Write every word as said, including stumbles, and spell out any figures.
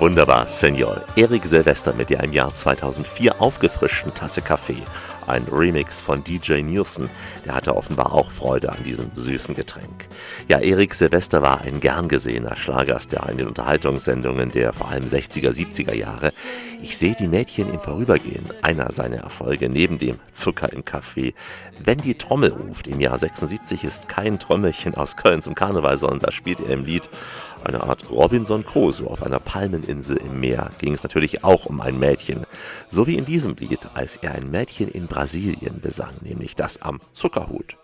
Wunderbar, Senor. Erik Silvester mit der im Jahr zweitausendvier aufgefrischten Tasse Kaffee. Ein Remix von D J Nielsen. Der hatte offenbar auch Freude an diesem süßen Getränk. Ja, Erik Silvester war ein gern gesehener Schlagerstar in den Unterhaltungssendungen der vor allem sechziger, siebziger Jahre. Ich sehe die Mädchen im Vorübergehen. Einer seiner Erfolge neben dem Zucker im Kaffee. Wenn die Trommel ruft im Jahr sechsundsiebzig ist kein Trommelchen aus Köln zum Karneval, sondern da spielt er im Lied eine Art Robinson Crusoe auf einer Palmeninsel im Meer. Ging es natürlich auch um ein Mädchen. So wie in diesem Lied, als er ein Mädchen in Brasilien besang, nämlich das am Zuckerhut.